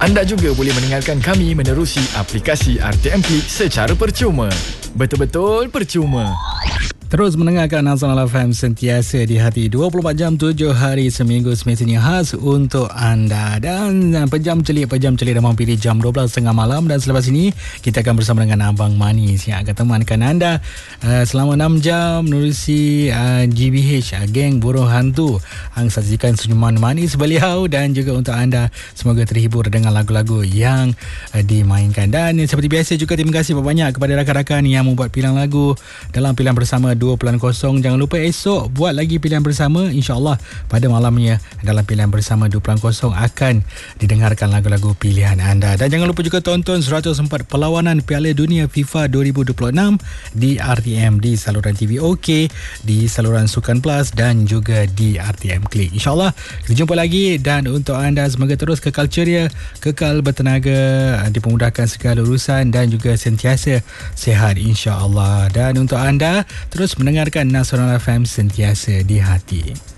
Anda juga boleh mendengarkan kami menerusi aplikasi RTM Klik secara percuma. Betul-betul percuma. Terus mendengarkan Nasional FM sentiasa di hati 24 jam 7 hari seminggu, semestinya khas untuk anda. Dan pejam celik dah mampir di jam 12.30 malam. Dan selepas ini kita akan bersama dengan Abang Manis yang akan temankan anda selama 6 jam menerusi GBH, Geng Buruh Hantu. Saksikan senyuman manis beliau dan juga untuk anda semoga terhibur dengan lagu-lagu yang dimainkan. Dan seperti biasa juga terima kasih banyak kepada rakan-rakan yang membuat pilihan lagu dalam pilihan bersama 2.0. Jangan lupa esok buat lagi pilihan bersama. InsyaAllah pada malamnya dalam pilihan bersama 2.0 akan didengarkan lagu-lagu pilihan anda. Dan jangan lupa juga tonton 104 perlawanan Piala Dunia FIFA 2026 di RTM, di saluran TV OK, di saluran Sukan Plus dan juga di RTM Klik. InsyaAllah kita jumpa lagi. Dan untuk anda semoga terus kekal ceria, kekal bertenaga, dipermudahkan segala urusan dan juga sentiasa sihat insyaAllah. Dan untuk anda terus mendengarkan Nasional FM sentiasa di hati.